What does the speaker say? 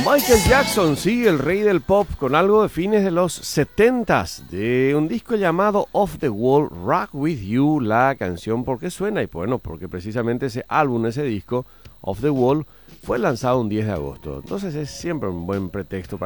Michael Jackson, sí, el rey del pop, con algo de fines de los 70s, de un disco llamado Off the Wall, Rock With You, la canción. ¿Por qué suena? Y bueno, porque precisamente ese álbum, ese disco, Off the Wall, fue lanzado un 10 de agosto. Entonces es siempre un buen pretexto para